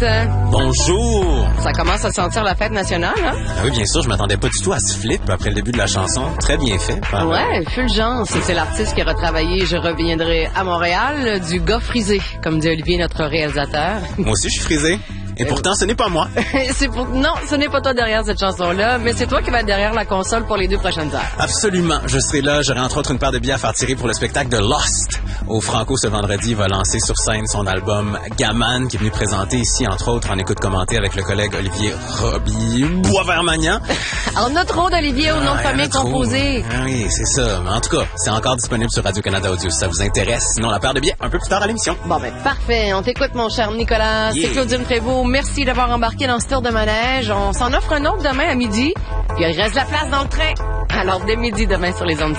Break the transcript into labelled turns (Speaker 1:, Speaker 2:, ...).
Speaker 1: Bonjour.
Speaker 2: Ça commence à sentir la fête nationale, hein?
Speaker 1: Ah oui, bien sûr, je m'attendais pas du tout à ce flip après le début de la chanson. Très bien fait.
Speaker 2: Ouais, Fulgence, c'est l'artiste qui a retravaillé Je reviendrai à Montréal du gars frisé, comme dit Olivier, notre réalisateur.
Speaker 1: Moi aussi, je suis frisé. Et pourtant, ce n'est pas moi.
Speaker 2: Non, ce n'est pas toi derrière cette chanson-là, mais c'est toi qui vas être derrière la console pour les 2 prochaines heures.
Speaker 1: Absolument. Je serai là. J'aurai entre autres une paire de billets à faire tirer pour le spectacle de Lost. Au Franco, ce vendredi, il va lancer sur scène son album Gaman, qui est venu présenter ici, entre autres, en écoute commentée avec le collègue Olivier Roby Boisvert-Magnan.
Speaker 2: Alors, notre nom d'Olivier au nom de famille composé.
Speaker 1: Ah oui, c'est ça. Mais en tout cas, c'est encore disponible sur Radio-Canada Audio si ça vous intéresse. Sinon, la paire de billets un peu plus tard à l'émission.
Speaker 2: Bon, ben, parfait. On t'écoute, mon cher Nicolas. C'est Claudine Prévost. Merci d'avoir embarqué dans ce tour de manège. On s'en offre un autre demain à midi. Puis il reste de la place dans le train. Alors, dès midi, demain sur les ondes.